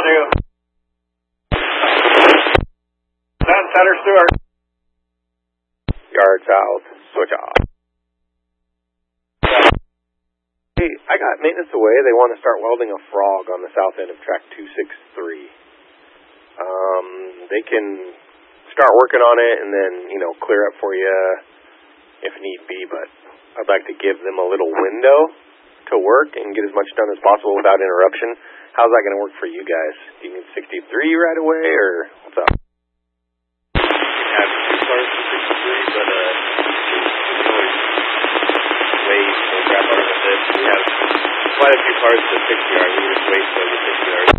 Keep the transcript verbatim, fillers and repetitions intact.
Will do. Sun Center Stewart. Yard south, switch off. Hey, I got maintenance away. They want to start welding a frog on the south end of track two sixty-three. Um, they can start working on it and then, you know, clear up for you if need be, but I'd like to give them a little window to work and get as much done as possible without interruption. How's that going to work for you guys? Do you need sixty-three right away, or what's up? We have two cars for sixty-three, but uh, we can always wait or grab on with this. We have quite a few cars to sixty yard. We just wait till